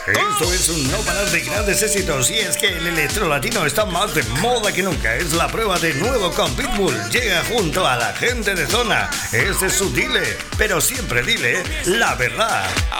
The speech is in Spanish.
Esto es un no parar de grandes éxitos y es que el electro latino está más de moda que nunca. Es la prueba de nuevo con Pitbull. Llega junto a la gente de zona. Este es su dile, pero siempre dile la verdad.